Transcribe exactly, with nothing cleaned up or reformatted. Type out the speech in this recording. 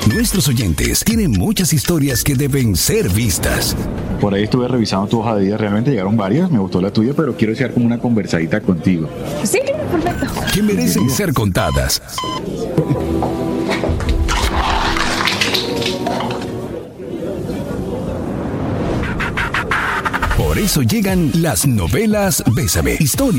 Nuestros oyentes tienen muchas historias que deben ser vistas. Por ahí estuve revisando tu hoja de vida, realmente llegaron varias, me gustó la tuya, pero quiero hacer como una conversadita contigo. Sí, perfecto. Que merecen ser contadas. Por eso llegan las novelas Bésame. Historias